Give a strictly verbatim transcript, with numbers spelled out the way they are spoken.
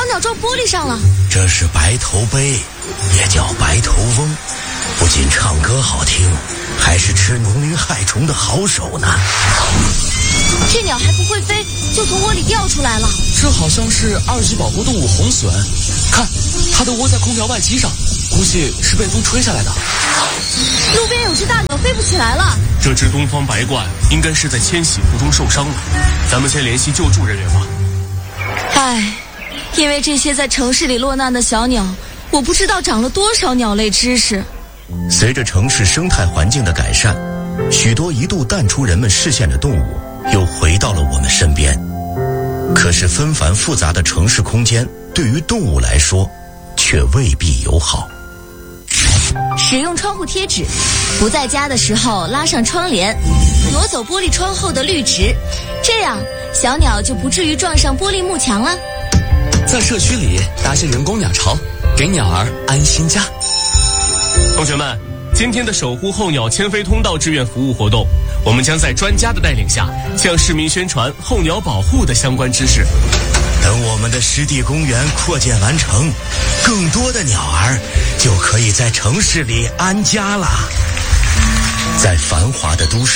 小鸟撞玻璃上了。 这是白头鹎，也叫白头翁，不仅唱歌好听，还是吃农林害虫的好手呢。 这鸟还不会飞，就从窝里掉出来了。 这好像是二级保护动物红隼，看，它都窝在空调外机上，估计是被风吹下来的。 路边有只大鸟飞不起来了。 这只东方白鹳应该是在迁徙途中受伤了，咱们先联系救助人员吧。 唉，因为这些在城市里落难的小鸟，我不知道长了多少鸟类知识。 随着城市生态环境的改善，许多一度淡出人们视线的动物又回到了我们身边。可是纷繁复杂的城市空间对于动物来说却未必友好。 使用窗户贴纸，不在家的时候拉上窗帘，挪走玻璃窗后的绿植，这样小鸟就不至于撞上玻璃幕墙了。 在社区里搭些人工鸟巢，给鸟儿安心家。 同学们，今天的守护候鸟迁飞通道志愿服务活动，我们将在专家的带领下，向市民宣传候鸟保护的相关知识。 等我们的湿地公园扩建完成，更多的鸟儿就可以在城市里安家了。在繁华的都市